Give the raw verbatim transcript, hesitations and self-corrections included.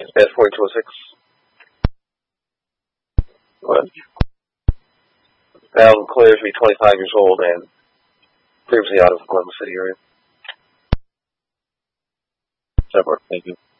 S forty-two oh six. What? Alan Claire to be twenty-five years old and previously out of Oklahoma City area. That works. Thank you.